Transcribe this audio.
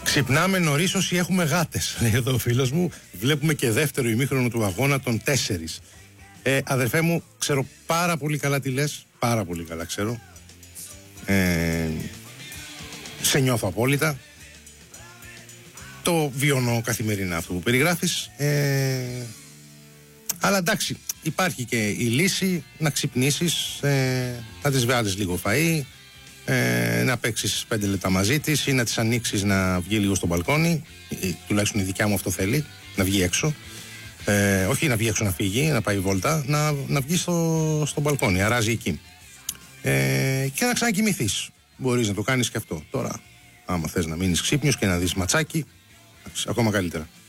Ξυπνάμε νωρίς όσοι έχουμε γάτες, λέει εδώ ο φίλος μου. Βλέπουμε και δεύτερο ημίχρονο του αγώνα των 4. Αδερφέ μου, ξέρω πάρα πολύ καλά τι λες. Πάρα πολύ καλά ξέρω. Σε νιώθω απόλυτα. Το βιώνω καθημερινά αυτό που περιγράφεις. Αλλά εντάξει, υπάρχει και η λύση να ξυπνήσεις, να της βγάλεις λίγο φαΐ, να παίξεις 5 λεπτά μαζί της ή να της ανοίξεις να βγει λίγο στο μπαλκόνι. Τουλάχιστον η δικιά μου αυτό θέλει, να βγει έξω. Όχι να βγει έξω να φύγει, να πάει βόλτα, να βγει στο μπαλκόνι, αράζει εκεί. Και να ξανακοιμηθείς. Μπορείς να το κάνεις και αυτό. Τώρα, άμα θες να μείνεις ξύπνιος και να δεις ματσάκι, ακόμα καλύτερα.